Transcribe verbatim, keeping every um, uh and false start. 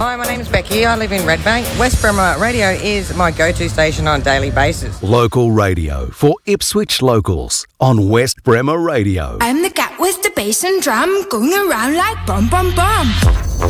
Hi, my name's Becky. I live in Redbank. West Bremer Radio is my go-to station on a daily basis. Local radio for Ipswich locals on West Bremer Radio. I'm the cat with the bass and drum going around like bum bum bum.